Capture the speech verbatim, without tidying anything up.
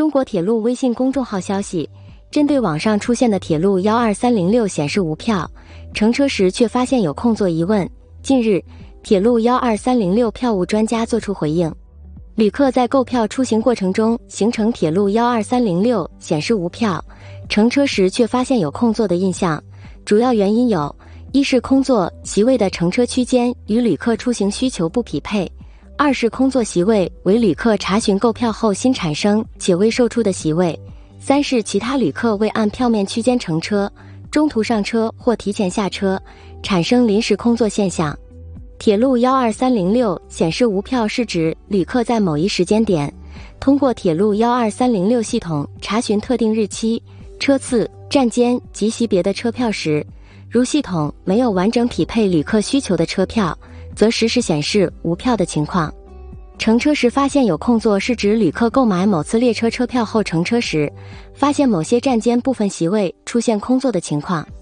中国铁路微信公众号消息，针对网上出现的铁路一二三零六显示无票，乘车时却发现有空座疑问，近日，铁路一二三零六票务专家作出回应。旅客在购票出行过程中形成铁路一二三零六显示无票，乘车时却发现有空座的印象，主要原因有：一是空座席位的乘车区间与旅客出行需求不匹配；二是空座席位为旅客查询购票后新产生且未售出的席位；三是其他旅客未按票面区间乘车，中途上车或提前下车，产生临时空座现象。铁路一二三零六显示无票是指旅客在某一时间点，通过铁路一二三零六系统查询特定日期、车次、站间及席别的车票时，如系统没有完整匹配旅客需求的车票，则实时显示无票的情况。乘车时发现有空座是指旅客购买某次列车车票后乘车时，发现某些站间部分席位出现空座的情况。